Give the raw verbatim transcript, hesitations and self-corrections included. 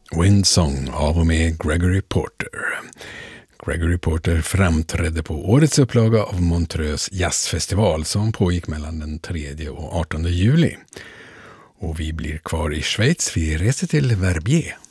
Windsong av och med Gregory Porter. Gregory Porter framträdde på årets upplaga av Montreux jazzfestival som pågick mellan den tredje och artonde juli. Och vi blir kvar i Schweiz, vi reser till Verbier.